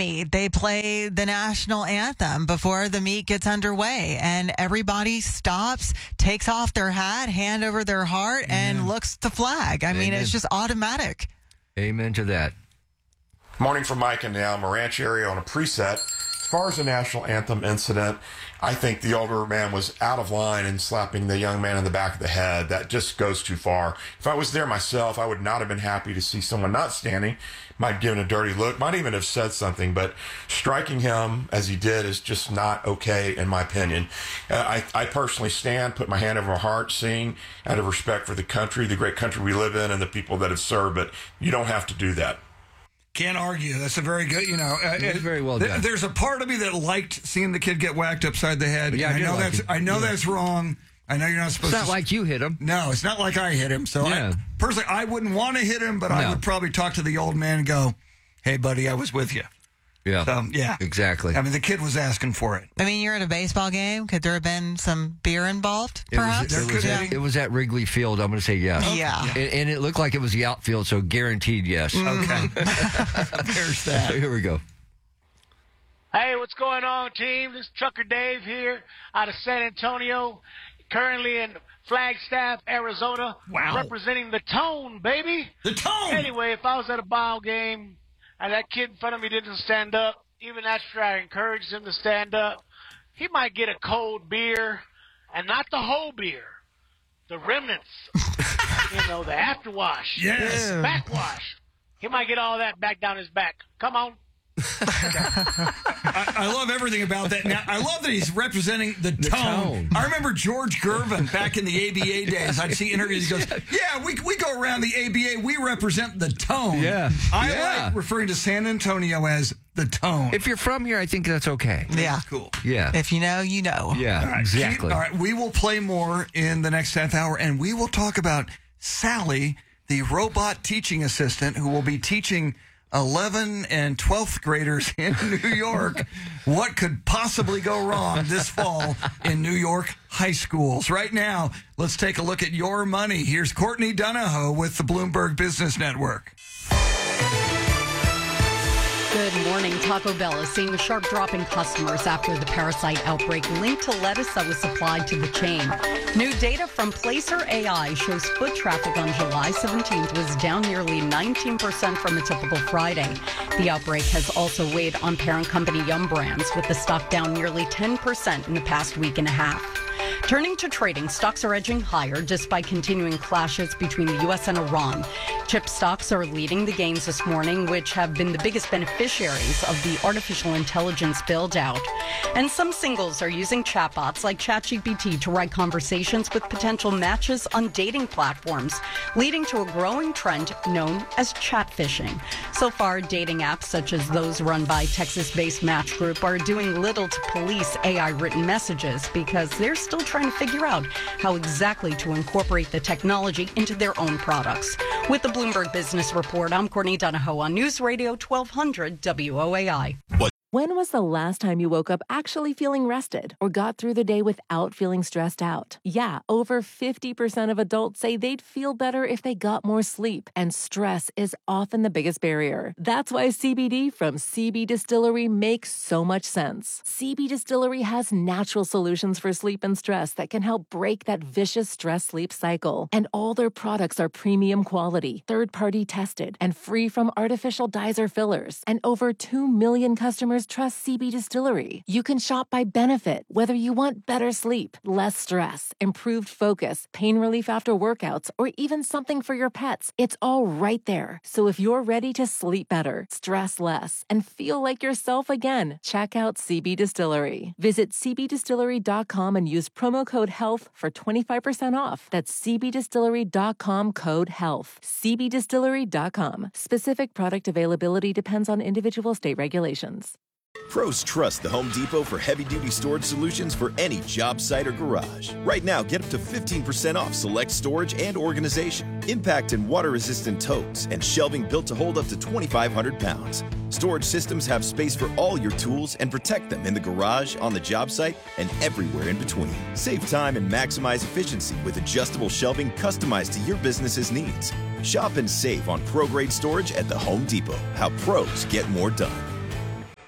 meet, they play the national anthem before the meet gets underway, and everybody stops, takes off their hat, hand over their heart, and looks at the flag. I mean, it's just automatic. Amen to that. Morning from Mike in the Alma Ranch area on a preset. As far as the national anthem incident, I think the older man was out of line in slapping the young man in the back of the head. That just goes too far. If I was there myself, I would not have been happy to see someone not standing. Might have given a dirty look, might even have said something, but striking him as he did is just not okay, in my opinion. I personally stand, put my hand over my heart, sing out of respect for the country, the great country we live in, and the people that have served, but you don't have to do that. Can't argue. That's a very good, It's very well done. There's a part of me that liked seeing the kid get whacked upside the head. Yeah, I know that's wrong. I know you're not supposed to. It's not like you hit him. No, it's not like I hit him. So personally, I wouldn't want to hit him, but I would probably talk to the old man and go, "Hey, buddy, I was with you." Yeah. So, Exactly. I mean, the kid was asking for it. I mean, you're at a baseball game. Could there have been some beer involved, perhaps? It was at Wrigley Field. I'm going to say yes. Yeah. And it looked like it was the outfield, so guaranteed yes. Okay. There's that. So here we go. Hey, what's going on, team? This is Trucker Dave here out of San Antonio, currently in Flagstaff, Arizona, representing the Tone, baby. The Tone! Anyway, if I was at a ball game and that kid in front of me didn't stand up, even after I encouraged him to stand up, he might get a cold beer, and not the whole beer, the remnants, the afterwash, backwash. He might get all that back down his back. Come on. I love everything about that. Now, I love that he's representing the tone. I remember George Gervin back in the ABA days. I'd see interviews. He goes, we go around the ABA. We represent the tone. Yeah. I like referring to San Antonio as the Tone. If you're from here, I think that's okay. Yeah. Cool. Yeah. If you know, you know. Yeah, All right, exactly. All right, we will play more in the next half hour, and we will talk about Sally, the robot teaching assistant who will be teaching 11th and 12th graders in New York what could possibly go wrong this fall in New York high schools. Right now, let's take a look at your money. Here's Courtney Donahoe with the Bloomberg Business Network. Good morning. Taco Bell is seeing a sharp drop in customers after the parasite outbreak linked to lettuce that was supplied to the chain. New data from Placer AI shows foot traffic on July 17th was down nearly 19% from a typical Friday. The outbreak has also weighed on parent company Yum Brands, with the stock down nearly 10% in the past week and a half. Turning to trading, stocks are edging higher despite continuing clashes between the U.S. and Iran. Chip stocks are leading the gains this morning, which have been the biggest beneficiaries of the artificial intelligence build-out. And some singles are using chatbots like ChatGPT to write conversations with potential matches on dating platforms, leading to a growing trend known as chatfishing. So far, dating apps such as those run by Texas-based Match Group are doing little to police AI-written messages because they're still trying to figure out how exactly to incorporate the technology into their own products. With the Bloomberg Business Report, I'm Courtney Donahoe on News Radio 1200 WOAI. When was the last time you woke up actually feeling rested or got through the day without feeling stressed out? Yeah, over 50% of adults say they'd feel better if they got more sleep, and stress is often the biggest barrier. That's why CBD from CB Distillery makes so much sense. CB Distillery has natural solutions for sleep and stress that can help break that vicious stress-sleep cycle. And all their products are premium quality, third-party tested, and free from artificial dyes or fillers. And over 2 million customers trust CB Distillery. You can shop by benefit, whether you want better sleep, less stress, improved focus, pain relief after workouts, or even something for your pets. It's all right there. So if you're ready to sleep better, stress less, and feel like yourself again, check out CB Distillery. Visit cbdistillery.com and use promo code HEALTH for 25% off. That's cbdistillery.com, code HEALTH. cbdistillery.com. Specific product availability depends on individual state regulations. Pros trust the Home Depot for heavy-duty storage solutions for any job site or garage. Right now, get up to 15% off select storage and organization, impact and water-resistant totes, and shelving built to hold up to 2,500 pounds. Storage systems have space for all your tools and protect them in the garage, on the job site, and everywhere in between. Save time and maximize efficiency with adjustable shelving customized to your business's needs. Shop and save on pro-grade storage at the Home Depot. How pros get more done.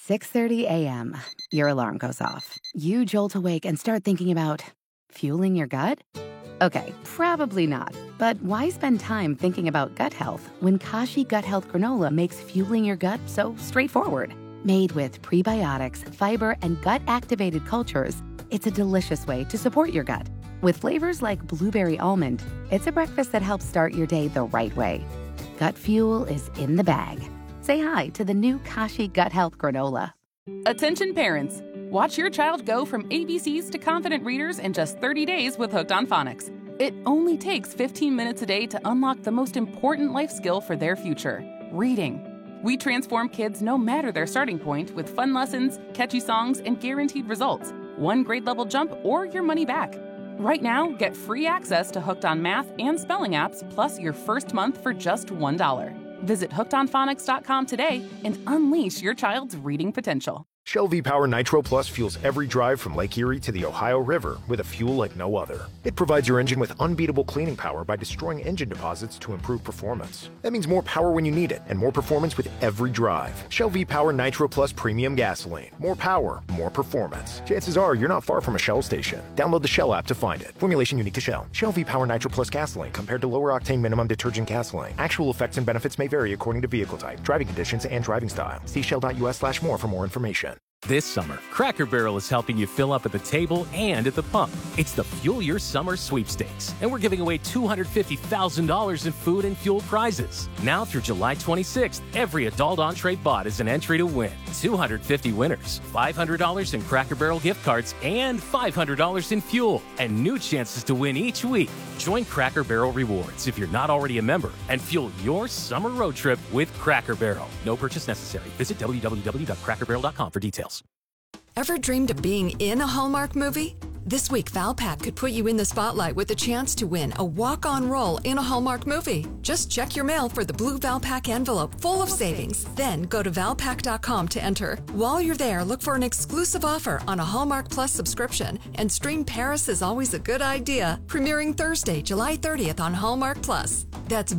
6:30 a.m., your alarm goes off. You jolt awake and start thinking about fueling your gut? Okay, probably not. But why spend time thinking about gut health when Kashi Gut Health Granola makes fueling your gut so straightforward? Made with prebiotics, fiber, and gut-activated cultures, it's a delicious way to support your gut. With flavors like blueberry almond, it's a breakfast that helps start your day the right way. Gut fuel is in the bag. Say hi to the new Kashi Gut Health Granola. Attention parents. Watch your child go from ABCs to confident readers in just 30 days with Hooked on Phonics. It only takes 15 minutes a day to unlock the most important life skill for their future, reading. We transform kids no matter their starting point with fun lessons, catchy songs, and guaranteed results. One grade level jump or your money back. Right now, get free access to Hooked on Math and Spelling apps, plus your first month for just $1. Visit hookedonphonics.com today and unleash your child's reading potential. Shell V-Power Nitro Plus fuels every drive from Lake Erie to the Ohio River with a fuel like no other. It provides your engine with unbeatable cleaning power by destroying engine deposits to improve performance. That means more power when you need it and more performance with every drive. Shell V-Power Nitro Plus Premium Gasoline. More power, more performance. Chances are you're not far from a Shell station. Download the Shell app to find it. Formulation unique to Shell. Shell V-Power Nitro Plus Gasoline compared to lower octane minimum detergent gasoline. Actual effects and benefits may vary according to vehicle type, driving conditions, and driving style. See shell.us/more for more information. This summer, Cracker Barrel is helping you fill up at the table and at the pump. It's the Fuel Your Summer Sweepstakes, and we're giving away $250,000 in food and fuel prizes. Now through July 26th, every adult entree bought is an entry to win. 250 winners, $500 in Cracker Barrel gift cards, and $500 in fuel, and new chances to win each week. Join Cracker Barrel Rewards if you're not already a member, and fuel your summer road trip with Cracker Barrel. No purchase necessary. Visit www.crackerbarrel.com for details. Ever dreamed of being in a Hallmark movie? This week, Valpak could put you in the spotlight with a chance to win a walk-on role in a Hallmark movie. Just check your mail for the blue Valpak envelope full of savings. Then go to Valpak.com to enter. While you're there, look for an exclusive offer on a Hallmark Plus subscription and stream Paris is Always a Good Idea, premiering Thursday, July 30th on Hallmark Plus. That's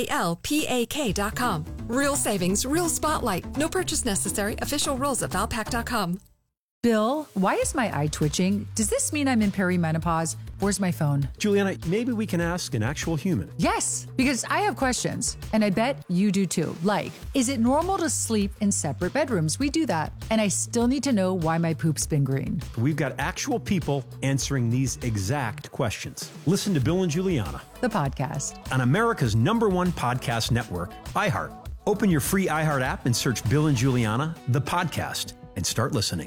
VALPAK.com. Real savings, real spotlight. No purchase necessary. Official rules at Valpak.com. Bill, why is my eye twitching? Does this mean I'm in perimenopause? Where's my phone? Juliana, maybe we can ask an actual human. Yes, because I have questions, and I bet you do too. Like, is it normal to sleep in separate bedrooms? We do that. And I still need to know why my poop's been green. We've got actual people answering these exact questions. Listen to Bill and Juliana, the podcast, on America's #1 podcast network, iHeart. Open your free iHeart app and search Bill and Juliana, the podcast, and start listening.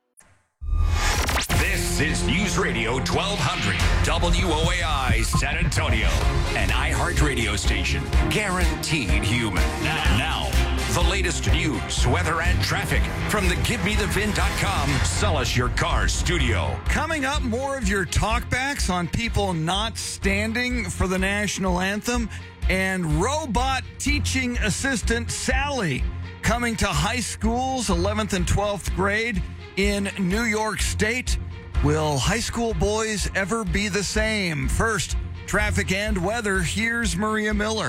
This is News Radio 1200 WOAI San Antonio, an iHeart radio station, guaranteed human. Now, the latest news, weather, and traffic from the GiveMeTheVin.com Sell Us Your Car studio. Coming up, more of your talkbacks on people not standing for the national anthem, and robot teaching assistant Sally coming to high schools, 11th and 12th grade in New York State. Will high school boys ever be the same? First, traffic and weather. Here's Maria Miller.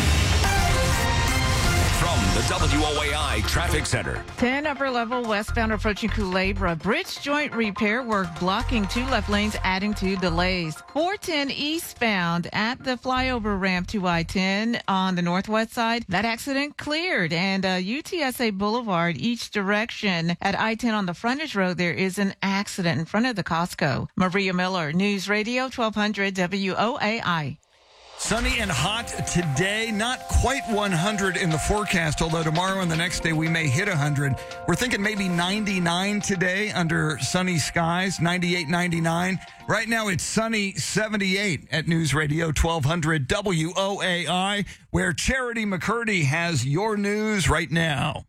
From the WOAI Traffic Center. 10 upper level westbound approaching Culebra. Bridge joint repair work blocking 2 left lanes, adding to delays. 410 eastbound at the flyover ramp to I-10 on the northwest side. That accident cleared. And UTSA Boulevard, each direction at I-10 on the frontage road, there is an accident in front of the Costco. Maria Miller, News Radio 1200 WOAI. Sunny and hot today, not quite 100 in the forecast, although tomorrow and the next day we may hit 100. We're thinking maybe 99 today under sunny skies, 98, 99. Right now it's sunny 78 at News Radio 1200 WOAI, where Charity McCurdy has your news right now.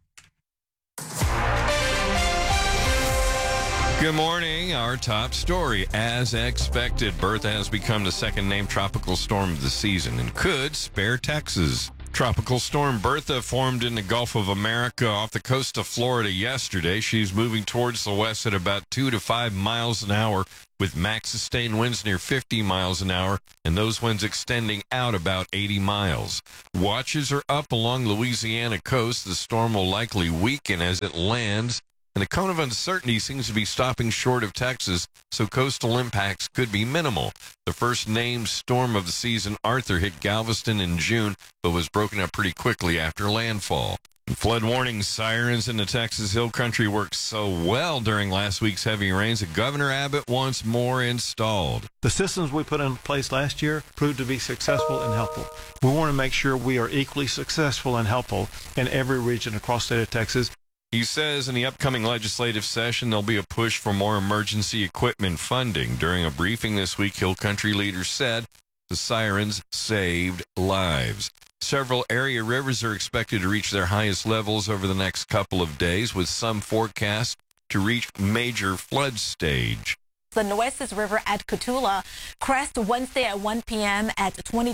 Good morning. Our top story. As expected, Bertha has become the second named tropical storm of the season and could spare Texas. Tropical storm Bertha formed in the Gulf of America off the coast of Florida yesterday. She's moving towards the west at about 2 to 5 miles an hour with max sustained winds near 50 miles an hour and those winds extending out about 80 miles. Watches are up along Louisiana coast. The storm will likely weaken as it lands and the cone of uncertainty seems to be stopping short of Texas, so coastal impacts could be minimal. The first named storm of the season, Arthur, hit Galveston in June, but was broken up pretty quickly after landfall. Flood warning sirens in the Texas Hill Country worked so well during last week's heavy rains that Governor Abbott wants more installed. The systems we put in place last year proved to be successful and helpful. We want to make sure we are equally successful and helpful in every region across the state of Texas. He says in the upcoming legislative session, there'll be a push for more emergency equipment funding. During a briefing this week, Hill Country leaders said the sirens saved lives. Several area rivers are expected to reach their highest levels over the next couple of days, with some forecasts to reach major flood stage. The Nueces River at Cotulla crest Wednesday at 1 p.m. at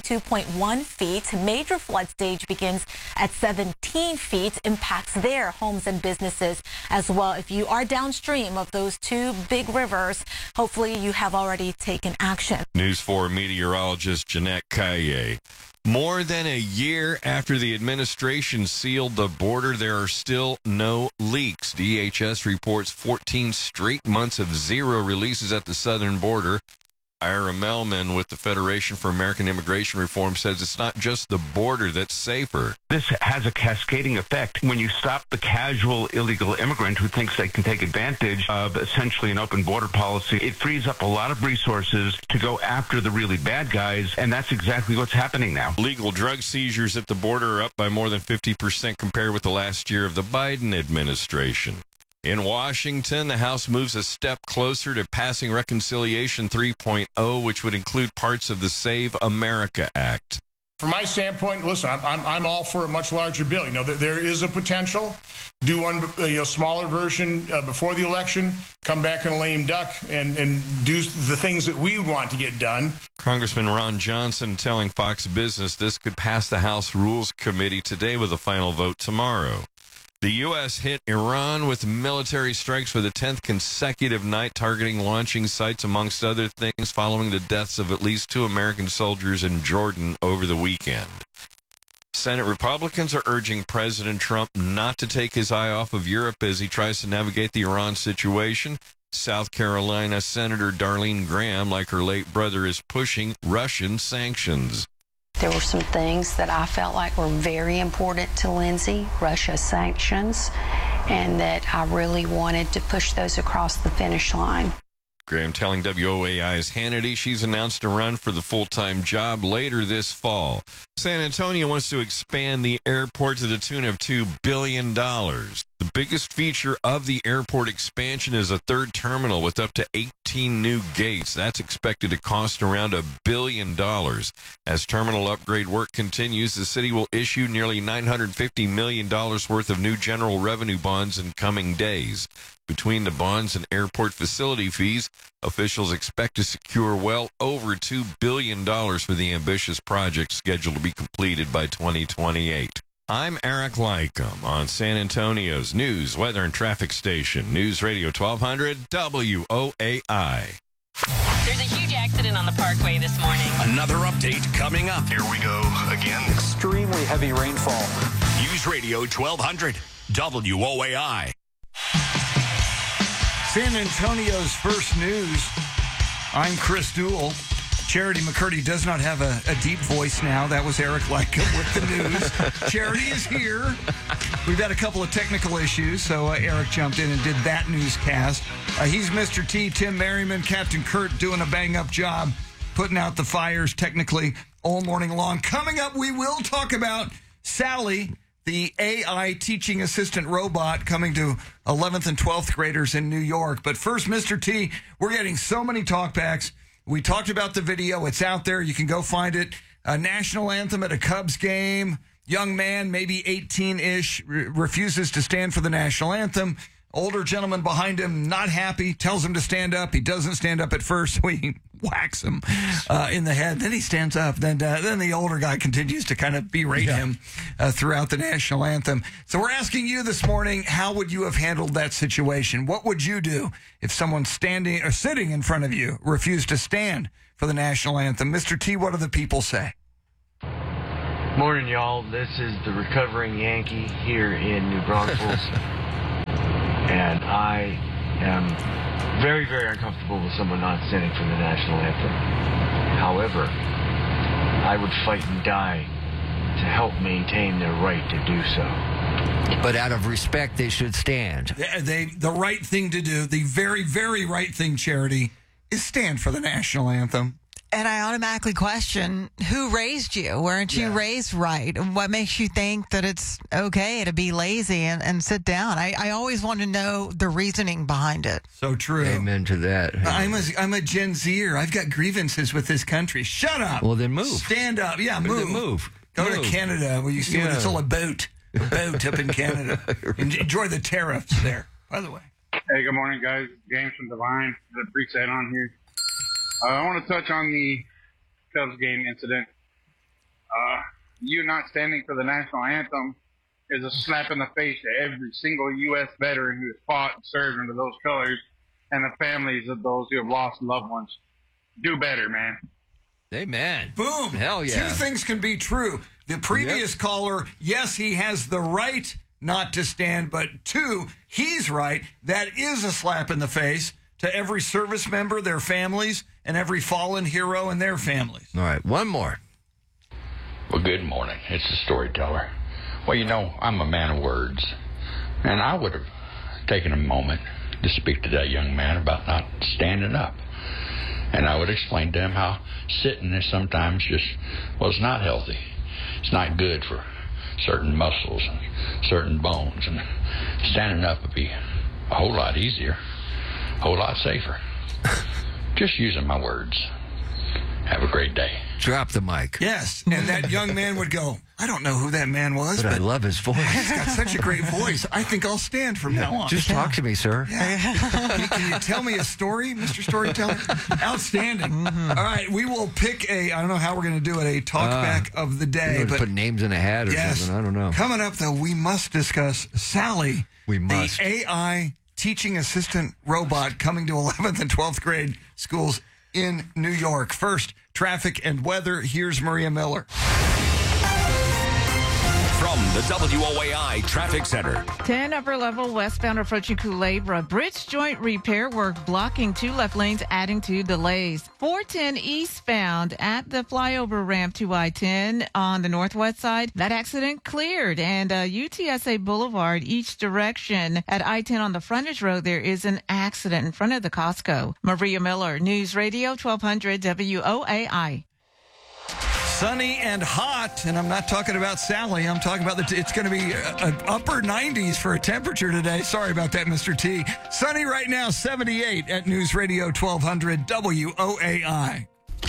22.1 feet. Major flood stage begins at 17 feet. Impacts their homes and businesses as well. If you are downstream of those two big rivers, hopefully you have already taken action. News 4 meteorologist Jeanette Caille. More than a year after the administration sealed the border, there are still no leaks. DHS reports 14 straight months of zero releases at the southern border. Ira Melman with the Federation for American Immigration Reform says it's not just the border that's safer. This has a cascading effect. When you stop the casual illegal immigrant who thinks they can take advantage of essentially an open border policy, it frees up a lot of resources to go after the really bad guys, and that's exactly what's happening now. Legal drug seizures at the border are up by more than 50% compared with the last year of the Biden administration. In Washington, the House moves a step closer to passing Reconciliation 3.0, which would include parts of the Save America Act. From my standpoint, listen, I'm all for a much larger bill. You know, there is a potential. Do one smaller version before the election, come back in a lame duck, and do the things that we want to get done. Congressman Ron Johnson telling Fox Business this could pass the House Rules Committee today with a final vote tomorrow. The U.S. hit Iran with military strikes for the 10th consecutive night, targeting launching sites, amongst other things, following the deaths of at least 2 American soldiers in Jordan over the weekend. Senate Republicans are urging President Trump not to take his eye off of Europe as he tries to navigate the Iran situation. South Carolina Senator Darlene Graham, like her late brother, is pushing Russian sanctions. There were some things that I felt like were very important to Lindsey, Russia sanctions, and that I really wanted to push those across the finish line. Graham telling WOAI's Hannity she's announced a run for the full-time job later this fall. San Antonio wants to expand the airport to the tune of $2 billion. The biggest feature of the airport expansion is a third terminal with up to 18 new gates. That's expected to cost around $1 billion. As terminal upgrade work continues, the city will issue nearly $950 million worth of new general revenue bonds in coming days. Between the bonds and airport facility fees, officials expect to secure well over $2 billion for the ambitious project scheduled to be completed by 2028. I'm Eric Lycum on San Antonio's news, weather, and traffic station, News Radio 1200 WOAI. There's a huge accident on the Parkway this morning. Another update coming up. Here we go again. Extremely heavy rainfall. News Radio 1200 WOAI. San Antonio's first news. I'm Chris Duell. Charity McCurdy does not have a deep voice now. That was Eric Lycum with the news. Charity is here. We've had a couple of technical issues, so Eric jumped in and did that newscast. He's Mr. T, Tim Merriman, Captain Kurt doing a bang-up job, putting out the fires technically all morning long. Coming up, we will talk about Sally, the AI teaching assistant robot coming to 11th and 12th graders in New York. But first, Mr. T, we're getting so many talkbacks. We talked about the video. It's out there. You can go find it. A national anthem at a Cubs game. Young man, maybe 18-ish, refuses to stand for the national anthem. Older gentleman behind him, not happy, tells him to stand up. He doesn't stand up at first, so he whacks him in the head. Then he stands up. Then the older guy continues to kind of berate him throughout the national anthem. So we're asking you this morning, how would you have handled that situation? What would you do if someone standing or sitting in front of you refused to stand for the national anthem? Mr. T, what do the people say? Morning, y'all. This is the recovering Yankee here in New Braunfels. And I am very, very uncomfortable with someone not standing for the national anthem. However, I would fight and die to help maintain their right to do so. But out of respect, they should stand. The right thing to do, the very, very right thing, Charity, is stand for the national anthem. And I automatically question, who raised you? Weren't you raised right? What makes you think that it's okay to be lazy and sit down? I always want to know the reasoning behind it. So true. Amen to that. I'm a Gen Zer. I've got grievances with this country. Shut up. Well, then move. Stand up. Yeah, move. Move. Go to Canada where you see what it's all about. A boat up in Canada. Enjoy the tariffs there, by the way. Hey, good morning, guys. James from Divine, the preset on here. I want to touch on the Cubs game incident. You not standing for the national anthem is a slap in the face to every single U.S. veteran who has fought and served under those colors and the families of those who have lost loved ones. Do better, man. Amen. Boom. Hell yeah. Two things can be true. The previous caller, yes, he has the right not to stand, but two, he's right. That is a slap in the face to every service member, their families, and every fallen hero and their families. All right, one more. Well, good morning. It's the storyteller. Well, you know, I'm a man of words, and I would have taken a moment to speak to that young man about not standing up. And I would explain to him how sitting is sometimes just, well, it's not healthy. It's not good for certain muscles and certain bones. And standing up would be a whole lot easier, a whole lot safer. Just using my words. Have a great day. Drop the mic. Yes, and that young man would go, I don't know who that man was, but I love his voice. He's got such a great voice. I think I'll stand from now on. Just talk to me, sir. Yeah. Can you tell me a story, Mr. Storyteller? Outstanding. All right, we will pick I don't know how we're going to do it, a talkback of the day. But put names in a hat or something. I don't know. Coming up, though, we must discuss Sally. We must. The AI teaching assistant robot coming to 11th and 12th grade schools in New York. First, traffic and weather. Here's Maria Miller. From the WOAI Traffic Center. 10 upper level westbound approaching Culebra. Bridge joint repair work blocking 2 left lanes, adding to delays. 410 eastbound at the flyover ramp to I-10 on the northwest side. That accident cleared. And UTSA Boulevard, each direction at I-10 on the frontage road, there is an accident in front of the Costco. Maria Miller, News Radio 1200 WOAI. Sunny and hot, and I'm not talking about Sally. I'm talking about it's going to be upper 90s for a temperature today. Sorry about that, Mr. T. Sunny right now, 78 at News Radio 1200 WOAI.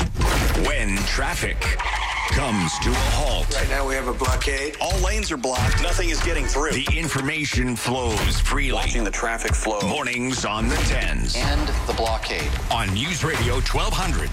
When traffic comes to a halt. Right now we have a blockade. All lanes are blocked. Nothing is getting through. The information flows freely. Watching the traffic flow. Mornings on the 10s. And the blockade. On News Radio 1200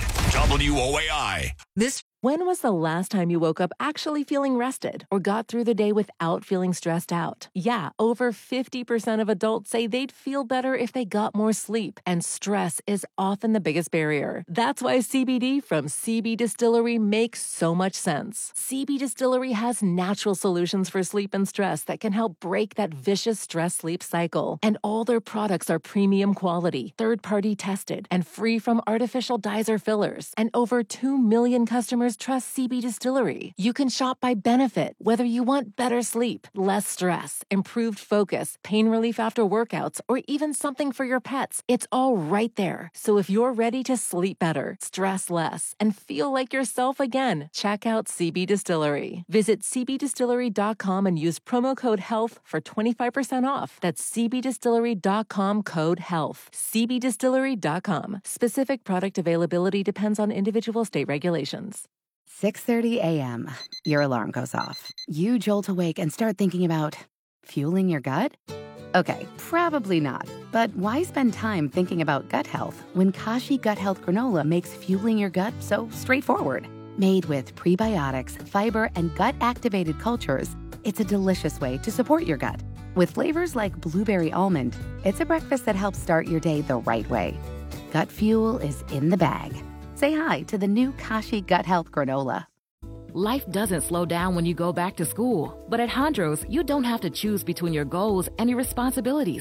WOAI. When was the last time you woke up actually feeling rested or got through the day without feeling stressed out? Yeah, over 50% of adults say they'd feel better if they got more sleep, and stress is often the biggest barrier. That's why CBD from CB Distillery makes so much sense. CB Distillery has natural solutions for sleep and stress that can help break that vicious stress-sleep cycle. And all their products are premium quality, third-party tested, and free from artificial dyes or fillers. And over 2 million customers trust CB Distillery. You can shop by benefit, whether you want better sleep, less stress, improved focus, pain relief after workouts, or even something for your pets. It's all right there. So if you're ready to sleep better, stress less, and feel like yourself again, check out CB Distillery. Visit cbdistillery.com and use promo code HEALTH for 25% off. That's cbdistillery.com, code HEALTH. cbdistillery.com. Specific product availability depends on individual state regulations. 6:30 a.m. Your alarm goes off. You jolt awake and start thinking about fueling your gut? Okay, probably not. But why spend time thinking about gut health when Kashi Gut Health Granola makes fueling your gut so straightforward? Made with prebiotics, fiber, and gut-activated cultures, it's a delicious way to support your gut. With flavors like blueberry almond, it's a breakfast that helps start your day the right way. Gut fuel is in the bag. Say hi to the new Kashi Gut Health Granola. Life doesn't slow down when you go back to school. But at Hondros, you don't have to choose between your goals and your responsibilities.